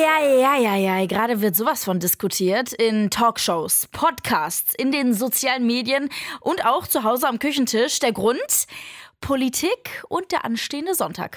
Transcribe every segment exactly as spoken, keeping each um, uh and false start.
Eieieiei, gerade wird sowas von diskutiert in Talkshows, Podcasts, in den sozialen Medien und auch zu Hause am Küchentisch. Der Grund? Politik und der anstehende Sonntag.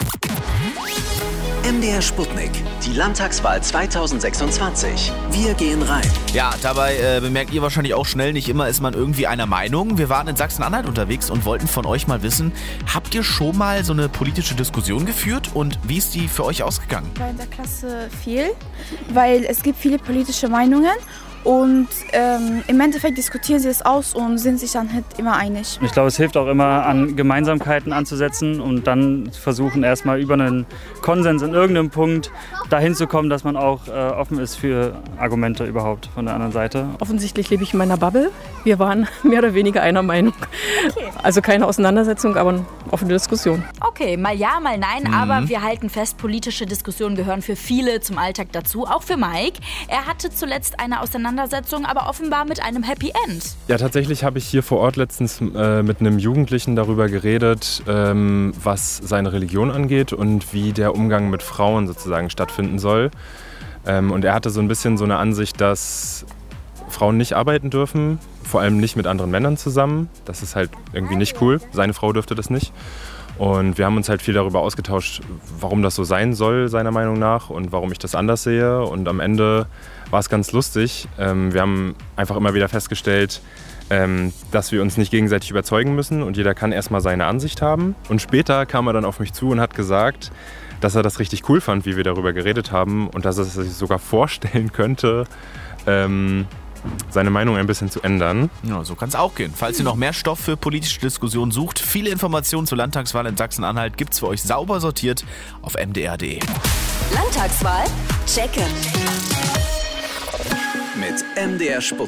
M D R Sputnik, die Landtagswahl zweitausendsechsundzwanzig. Wir gehen rein. Ja, dabei äh, bemerkt ihr wahrscheinlich auch schnell, nicht immer ist man irgendwie einer Meinung. Wir waren in Sachsen-Anhalt unterwegs und wollten von euch mal wissen, habt ihr schon mal so eine politische Diskussion geführt und wie ist die für euch ausgegangen? War in der Klasse viel, weil es gibt viele politische Meinungen. Und ähm, im Endeffekt diskutieren sie es aus und sind sich dann halt immer einig. Ich glaube, es hilft auch immer, an Gemeinsamkeiten anzusetzen und dann versuchen erstmal über einen Konsens in irgendeinem Punkt dahin zu kommen, dass man auch äh, offen ist für Argumente überhaupt von der anderen Seite. Offensichtlich lebe ich in meiner Bubble. Wir waren mehr oder weniger einer Meinung. Okay. Also keine Auseinandersetzung, aber eine offene Diskussion. Okay, mal ja, mal nein, mhm. aber wir halten fest, politische Diskussionen gehören für viele zum Alltag dazu, auch für Mike. Er hatte zuletzt eine Auseinandersetzung, aber offenbar mit einem Happy End. Ja, tatsächlich habe ich hier vor Ort letztens äh, mit einem Jugendlichen darüber geredet, ähm, was seine Religion angeht und wie der Umgang mit Frauen sozusagen stattfinden soll. Ähm, und er hatte so ein bisschen so eine Ansicht, dass Frauen nicht arbeiten dürfen, vor allem nicht mit anderen Männern zusammen. Das ist halt irgendwie nicht cool. Seine Frau dürfte das nicht. Und wir haben uns halt viel darüber ausgetauscht, warum das so sein soll, seiner Meinung nach, und warum ich das anders sehe. Und am Ende war es ganz lustig. Ähm, wir haben einfach immer wieder festgestellt, ähm, dass wir uns nicht gegenseitig überzeugen müssen und jeder kann erstmal seine Ansicht haben. Und später kam er dann auf mich zu und hat gesagt, dass er das richtig cool fand, wie wir darüber geredet haben und dass er sich sogar vorstellen könnte, ähm, seine Meinung ein bisschen zu ändern. Ja, so kann es auch gehen. Falls ihr noch mehr Stoff für politische Diskussionen sucht, viele Informationen zur Landtagswahl in Sachsen-Anhalt gibt's für euch sauber sortiert auf m d r punkt d e. Landtagswahl checken. Mit M D R Sputnik.